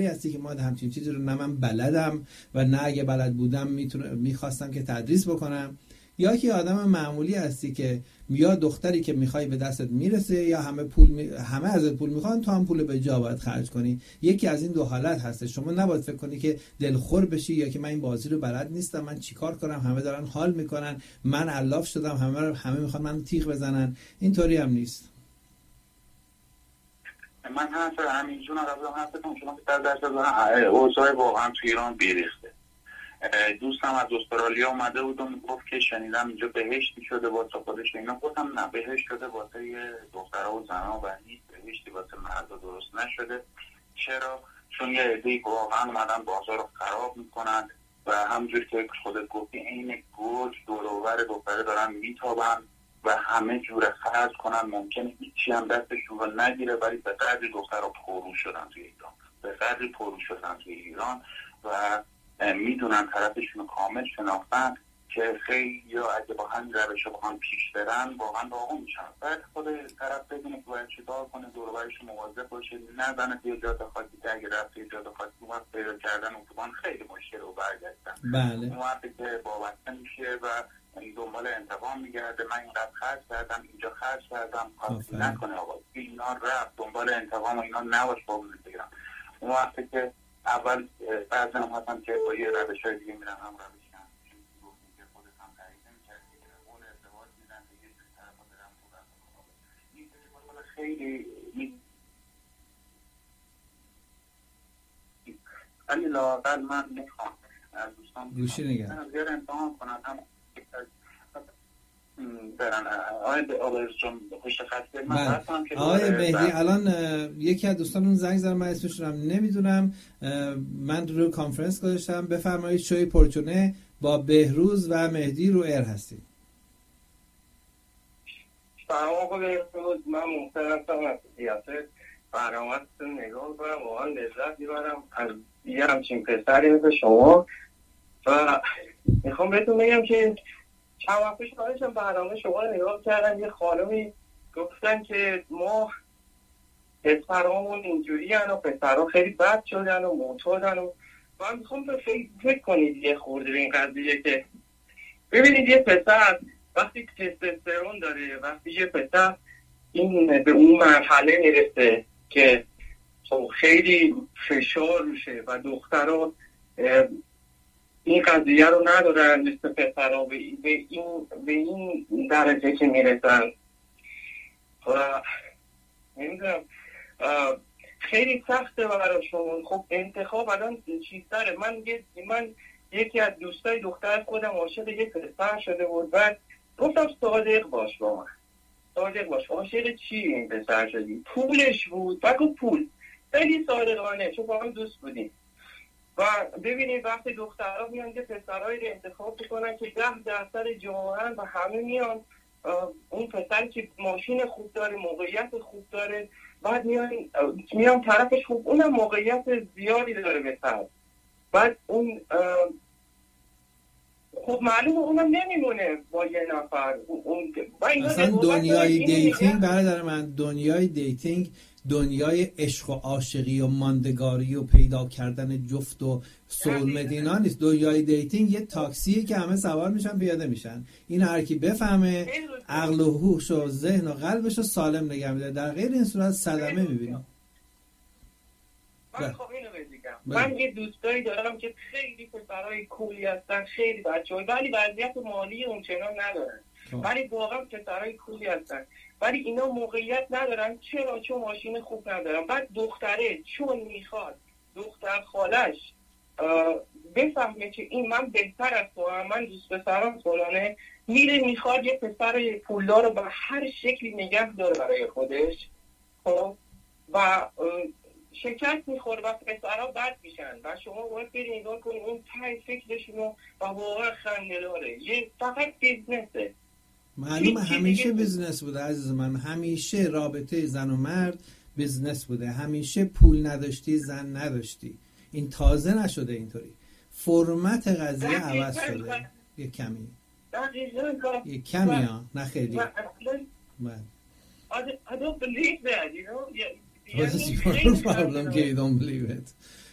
خبری هستی که ما همچین چیزی رو نه من بلدم و نه اگه بلد بودم میخواستم که تدریس بکنم، یا که آدم معمولی هستی که یا دختری که میخوای به دستت میرسه یا همه ازت پول میخوان، تو هم پول به جا باید خرج کنی. یکی از این دو حالت هست. شما نباید فکر کنی که دلخور بشی یا که من این بازی رو بلد نیستم، من چیکار کنم، همه دارن حال میکنن، من علاف شدم، همه میخوان من تیغ بزنن. اینطوری هم نیست. من همینجون هستم شما که درست اوضاع واقعا تو ایران بیریخته. دوستم از استرالیا اومده بود و میگفت که شنیدم اینجا بهشتی شده واسه خودش. اینا گفتم نه، بهشت شده واسه دخترها و زنها و هیچ بهشتی واسه مردا درست نشده. چرا؟ چون یه عده‌ای واقعا اومدن بازار رو خراب میکنن و همونجور که خودت گفتی این گوج دور و بر دختره دارن میتابن و همه جور خرج کنن، ممکنه هیچی هم دستشون رو نگیره، ولی به قدری دخترها پرو شدن توی ایران، به قدری پرو شدن توی ایران و میدونن طرفشون رو کامل شناختن که خیلی یا اگه با همین روش با هم پیش برن واقعا باقا میشن. بعد خود طرف بدونه که باید چیکار کنه، دور و برش مواظب باشه، نزنه توی جاده خاکی که اگه رفت توی جاده خاکی اون وقت پیدا کردن اتوبان خیلی مشکل رو برگشتن. بله. اون وقتی که وابسته میشه و دنبال انتقام میگرده، من اینقدر خرج کردم، اینجا خرج کردم، خاصی نکنه آقا اینا رفت دنبال انتقام و اینا نباش قابل بگیرم. اون وقتی که اول بعضی هم هستم که با یه روش های دیگه میرن هم روش هم چون گفتیم که خودت هم تایید نمی‌کردی که قول ازدواج میدن دیگه توی طرف ها برم بودن این بالا خیلی ولی لااقل من میخوام از دوستان گوشی نگه زیاد امتحان کنن هم برن. آقای جون خوش خسته من هستم که آقای مهدی الان یکی از دوستانون زنگ زدن، من اسمش رو نمیدونم، من رو کانفرنس گذاشتم. بفرمایید شوی پرچونه با بهروز و مهدی رو ایر هستید. سلام آقا بهروز، من محترم از سیاست برنامه‌تون نگاه کنم، واقعا لذت میبرم از یه همچین پسری مثل شما و میخوام بهتون بگم که چند وقت پیش داشتم برنامه شما رو نگاه کردم، یه خانمی گفتن که ما پسرامون اینجوری هن و پسرها خیلی بد شدن و معتادن و من میخوام فکر کنید یه خورده به این قضیه که ببینید یه پسر وقتی تستوسترون داره، وقتی یه پسر این به اون مرحله میرسه که خیلی فشار روشه و دخترها این قضیه رو ندارن مثل پسرها به این درجه که میرسن و نمیدونم خیلی سخته براشون. خب انتخاب الان چیزتره. من یکی از دوستای دختر خودم عاشق یه پسر شده بود، بعد گفتم صادق باش با من، صادق باش. عاشق چی این پسر شدی؟ پولش بود. بگو پول. خیلی صادقانه، چون با هم دوست بودیم. و ببینید وقتی دخترها میان که پسرهایی رو انتخاب میکنن که 10% جوان و همه میان اون پسر که ماشین خوب داره، موقعیت خوب داره، بعد میان طرفش خوب اونم موقعیت زیادی داره بسر، بعد اون خب معلومه اونم نمیمونه با یه نفر. اصلا دنیای دیتینگ برادر من، دنیای دیتینگ دنیای عشق و عاشقی و ماندگاری و پیدا کردن جفت و سولمت اینا نیست. دنیای دیتینگ یه تاکسیه که همه سوار میشن پیاده میشن. این هر کی بفهمه عقل و هوش و ذهن و قلبش رو سالم نگه می‌داره، در غیر این صورت صدمه می‌بینیم. من خب اینو بگم، من یه دوستایی دارم که خیلی پسرای کولی هستن، خیلی بچه‌ها، ولی وضعیت مالی اونچنان ندارن، ولی واقعا پسرای کولی هستن، ولی اینا موقعیت ندارن. چرا؟ چون ماشین خوب ندارن. بعد دختره چون میخواد دختر خالش بفهمه که این من بهتر از تو هم، من دوست پسرم فلانه، میره میخواد یه پسر پولدار رو به هر شکلی نگه داره برای خودش، خب و شکست میخوره و پسرها بد میشن و شما باید برید نگاه کنید اون ته فکرشونو و واقعا خنده داره. یه فقط بیزنسه. معلومه همیشه بیزنس بوده عزیز من، همیشه رابطه زن و مرد بیزنس بوده، همیشه پول نداشتی زن نداشتی. این تازه نشده اینطوری، فرمت قضیه عوض شده یه کمی، یه کمی ها، نه خیلی. I don't believe that, you know. What is your problem that you don't believe it?